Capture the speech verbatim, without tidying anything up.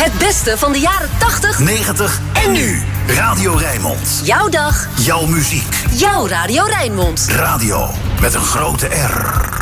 Het beste van de jaren tachtig, negentig en nu. Radio Rijnmond. Jouw dag. Jouw muziek. Jouw Radio Rijnmond. Radio met een grote R.